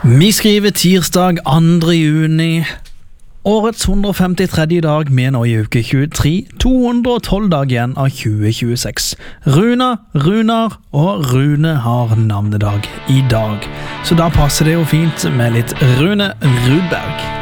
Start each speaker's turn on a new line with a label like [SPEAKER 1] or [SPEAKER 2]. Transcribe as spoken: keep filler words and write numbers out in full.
[SPEAKER 1] Vi skriver tirsdag andre juni. Årets hundre og femtitredje dag med nå i uke tjuetre. to hundre og tolv dag igjen av tjue tjueseks. Runa, Runar og Rune har navnedag i dag. Så da passer det jo fint med litt Rune Rudberg.